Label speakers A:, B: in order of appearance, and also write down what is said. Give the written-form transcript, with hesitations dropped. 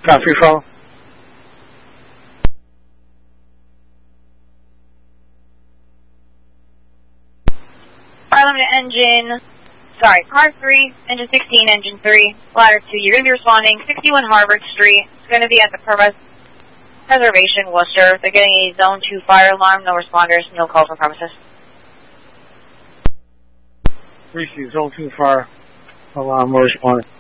A: got free fall.
B: Fire limited engine, car 3, engine 16, engine 3, ladder 2. You're going to be responding 61 Harvard Street. It's going to be at the Preservation, Worcester. They're getting a Zone 2 fire alarm, no responders, no call from premises.
A: Receive Zone 2 fire alarm, no responders.